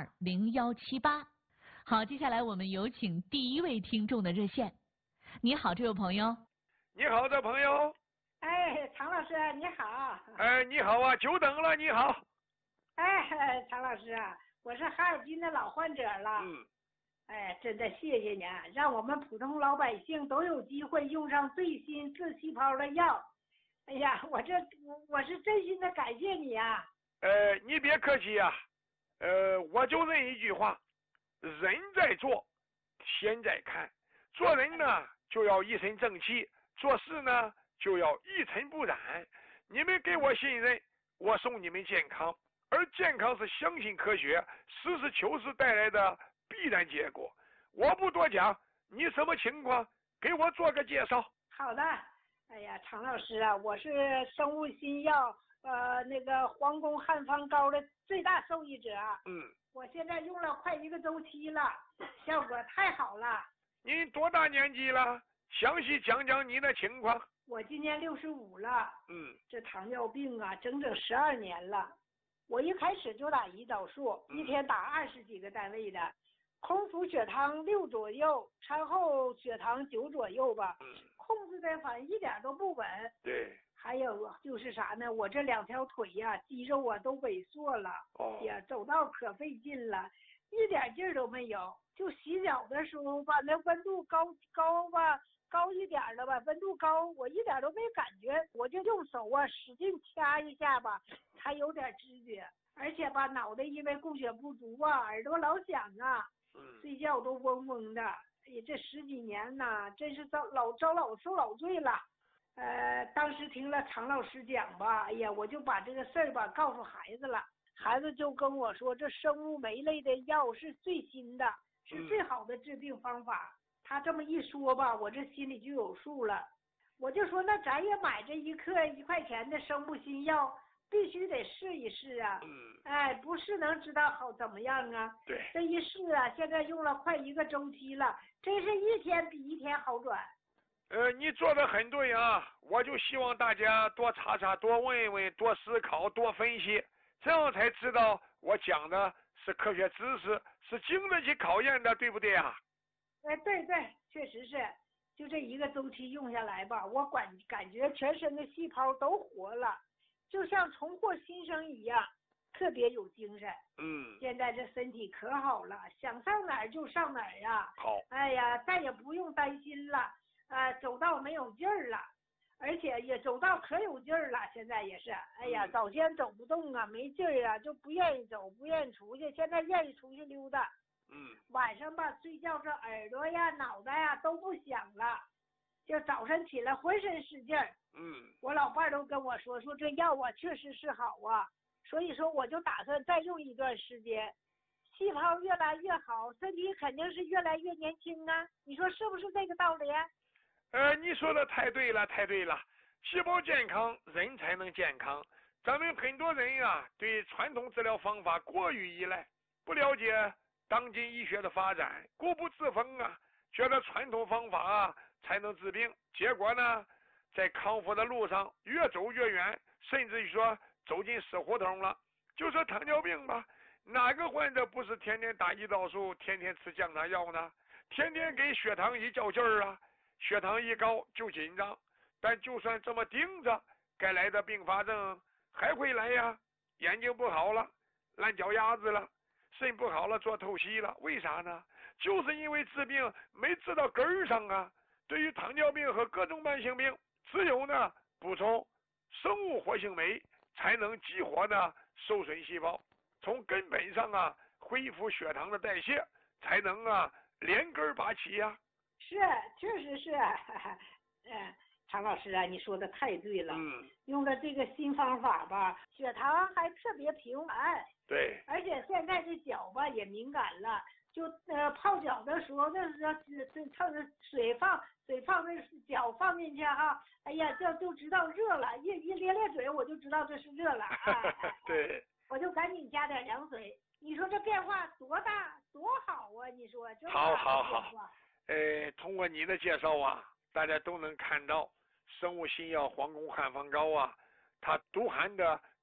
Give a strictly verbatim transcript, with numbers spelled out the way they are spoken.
二零幺七八。好，接下来我们有请第一位听众的热线。你好，这位朋友。 你好，这朋友。 哎，常老师你好。 哎，你好啊，久等了，你好。 哎，常老师啊，我是哈尔滨的老患者了。 嗯。 哎，真的谢谢你，让我们普通老百姓都有机会用上最新自细胞的药。哎呀，我这我我是真心的感谢你啊。 呃，你别客气呀、啊。呃，我就认一句话，人在做，天在看。做人呢就要一身正气，做事呢就要一尘不染。你们给我信任，我送你们健康，而健康是相信科学、实事求是带来的必然结果。我不多讲，你什么情况？给我做个介绍。 好的。哎呀，常老师啊，我是生物新药呃那个皇宫汉方膏的最大受益者。 嗯。 我现在用了快一个周期了，效果太好了。 你多大年纪了？详细讲讲你的情况。 我今年六十五了。 嗯。 这糖尿病啊，整整十二年了。我一开始就打胰岛素， 嗯、 一天打二十几个单位的，空腹血糖六左右，餐后血糖九左右吧。 嗯。 控制的反正一点都不稳。 对。 还有就是啥呢？我这两条腿呀、啊，肌肉啊都萎缩了。 哦。 也走道可费劲了，一点劲儿都没有。就洗脚的时候吧，那温度高高吧，高一点了吧，温度高，我一点都没感觉。我就用手啊使劲掐一下吧，才有点知觉。而且吧，脑袋因为供血不足啊，耳朵老响啊， 嗯、 睡觉都嗡嗡的。哎呀，这十几年呐，真是遭老遭老受老罪了。呃，当时听了常老师讲吧，哎呀，我就把这个事儿吧告诉孩子了，孩子就跟我说，这生物酶类的药是最新的，是最好的治病方法。嗯、他这么一说吧，我这心里就有数了。我就说，那咱也买这一克一块钱的生物新药，必须得试一试啊。 嗯。 哎，不试能知道好怎么样啊？ 对。 这一试啊，现在用了快一个周期了，真是一天比一天好转。 呃，你做的很对啊，我就希望大家多查查，多问问，多思考，多分析，这样才知道我讲的是科学知识，是经得起考验的，对不对啊？ 哎，对对，确实是，就这一个周期用下来吧，我感感觉全身的细胞都活了，就像重获新生一样，特别有精神。 嗯。 现在这身体可好了，想上哪儿就上哪儿啊。 好。 哎呀，再也不用担心了。呃，走道没有劲儿了，而且也走道可有劲儿了。现在也是，哎呀，早先走不动啊，没劲儿啊，就不愿意走，不愿意出去。现在愿意出去溜达。 嗯。 晚上吧，睡觉这耳朵呀、脑袋呀都不响了，就早晨起来浑身使劲儿。 嗯。 我老伴儿都跟我说，说这药啊确实是好啊，所以说我就打算再用一段时间。细胞越来越好，身体肯定是越来越年轻啊。你说是不是这个道理？ 呃，你说的太对了，太对了。细胞健康，人才能健康。咱们很多人呀、啊，对传统治疗方法过于依赖，不了解当今医学的发展，固步自封啊，觉得传统方法啊才能治病。结果呢，在康复的路上越走越远，甚至于说走进死胡同了。就说糖尿病吧，哪个患者不是天天打胰岛素，天天吃降糖药呢？天天给血糖一较劲儿啊！血糖一高就紧张，但就算这么盯着，该来的并发症还会来呀。眼睛不好了，烂脚丫子了，肾不好了，做透析了，为啥呢？就是因为治病没治到根儿上啊。对于糖尿病和各种慢性病，只有呢补充生物活性酶，才能激活呢受损细胞，从根本上啊恢复血糖的代谢，才能啊连根拔起呀、啊。 是，确实是。嗯，常老师啊，你说的太对了。 嗯。 用了这个新方法吧，血糖还特别平稳。 对。 而且现在这脚吧也敏感了，就呃泡脚的时候，那时候这趁着水放水放那脚放进去哈，哎呀，就就知道热了，一一咧咧嘴我就知道这是热了啊。 对。 我就赶紧加点凉水。你说这变化多大多好啊！你说这好好好。呃，通过你的介绍啊，大家都能看到生物新药皇宫汉方膏啊，它独含的